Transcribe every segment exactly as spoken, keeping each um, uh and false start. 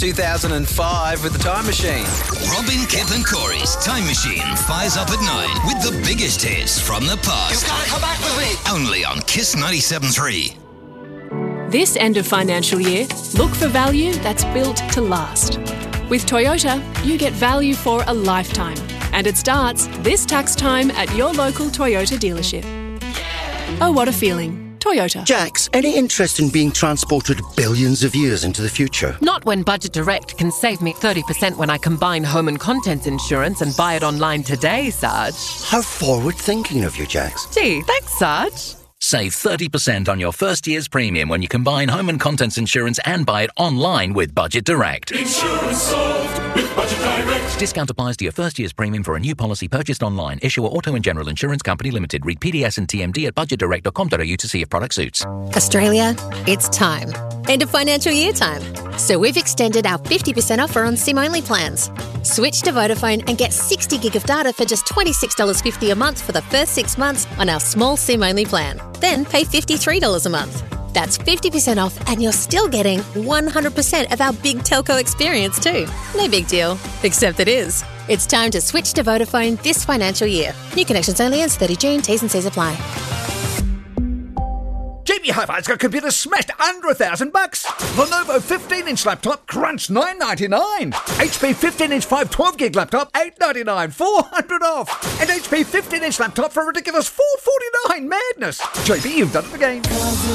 two thousand five with the Time Machine. Robin, Kip and Corey's Time Machine fires up at nine with the biggest hits from the past. You've got to come back with me. Only on Kiss ninety-seven point three. This end of financial year, look for value that's built to last. With Toyota, you get value for a lifetime. And it starts this tax time at your local Toyota dealership. Oh, what a feeling. Toyota. Jax, any interest in being transported billions of years into the future? Not when Budget Direct can save me thirty percent when I combine home and contents insurance and buy it online today, Sarge. How forward-thinking of you, Jax. Gee, thanks, Sarge. Save thirty percent on your first year's premium when you combine home and contents insurance and buy it online with Budget Direct. Insurance solved with Budget Direct. Discount applies to your first year's premium for a new policy purchased online. Issuer Auto and General Insurance Company Limited. Read P D S and T M D at budget direct dot com dot a u to see if product suits. Australia, it's time. End of financial year time. So we've extended our fifty percent offer on SIM-only plans. Switch to Vodafone and get sixty gig of data for just twenty-six dollars fifty a month for the first six months on our small SIM-only plan. Then pay fifty-three dollars a month. That's fifty percent off and you're still getting one hundred percent of our big telco experience too. No big deal, except it is. It's time to switch to Vodafone this financial year. New connections only ends thirtieth of June. T's and C's apply. J B Hi-Fi's got computers smashed under a thousand bucks. Lenovo fifteen inch laptop, crunch nine ninety-nine. H P fifteen inch five twelve gig laptop, eight ninety-nine, four hundred off. And H P fifteen inch laptop for a ridiculous four forty-nine. Madness. J B, you've done it again.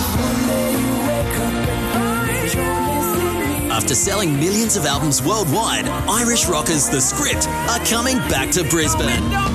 After selling millions of albums worldwide, Irish rockers The Script are coming back to Brisbane.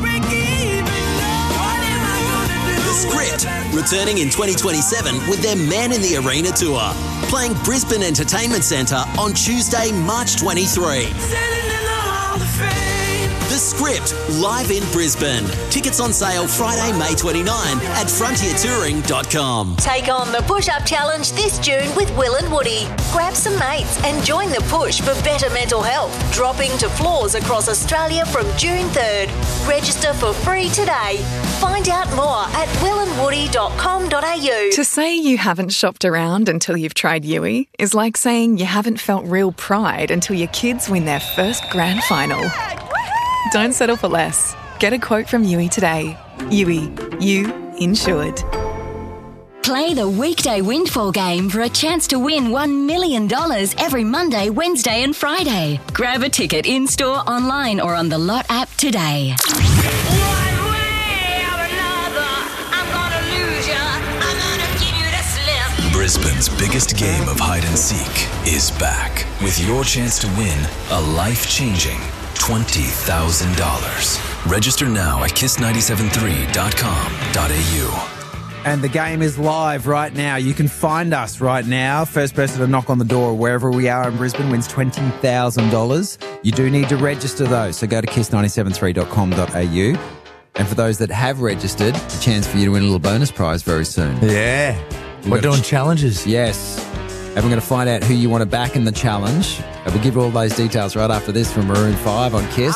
The Script, returning in twenty twenty-seven with their Man in the Arena tour, playing Brisbane Entertainment Centre on Tuesday, March twenty-third. The Script, live in Brisbane. Tickets on sale Friday, May twenty-ninth at frontier touring dot com. Take on the Push-Up Challenge this June with Will and Woody. Grab some mates and join the push for better mental health. Dropping to floors across Australia from June third. Register for free today. Find out more at will and woody dot com dot a u. To say you haven't shopped around until you've tried Yui is like saying you haven't felt real pride until your kids win their first grand final. Don't settle for less. Get a quote from Yui today. Yui, you insured. Play the weekday windfall game for a chance to win one million dollars every Monday, Wednesday and Friday. Grab a ticket in-store, online or on the Lot app today. Brisbane's biggest game of hide and seek is back with your chance to win a life-changing twenty thousand dollars. Register now at kiss nine seven three dot com dot a u. And the game is live right now. You can find us right now. First person to knock on the door wherever we are in Brisbane wins twenty thousand dollars. You do need to register though, so go to kiss nine seven three dot com dot a u. And for those that have registered, a chance for you to win a little bonus prize very soon. Yeah. We've We're doing ch- challenges. Yes. And we're going to find out who you want to back in the challenge. And we'll give you all those details right after this from Maroon five on Kiss.